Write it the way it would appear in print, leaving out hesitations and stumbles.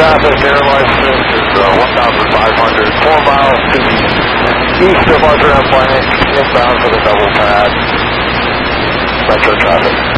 traffic, airline 6 is 1,500, 4 miles to the east of Arthur M. Blank, inbound for the double pad. Metro traffic.